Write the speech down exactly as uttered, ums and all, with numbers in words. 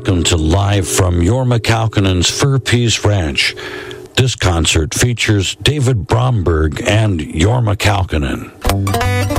welcome to Live from Jorma Kaukonen's Fur Peace Ranch. This concert features David Bromberg and Jorma Kaukonen.